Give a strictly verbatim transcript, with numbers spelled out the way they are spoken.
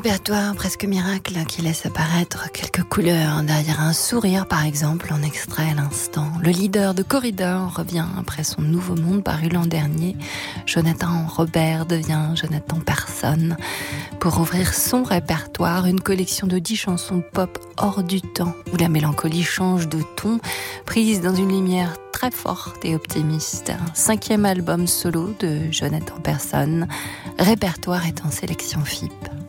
répertoire presque miracle qui laisse apparaître quelques couleurs derrière un sourire, par exemple, en extrait à l'instant. Le leader de Corridor revient après son nouveau monde paru l'an dernier. Jonathan Robert devient Jonathan Persson pour ouvrir son répertoire, une collection de dix chansons pop hors du temps, où la mélancolie change de ton, prise dans une lumière très forte et optimiste. Un cinquième album solo de Jonathan Persson, répertoire est en sélection F I P.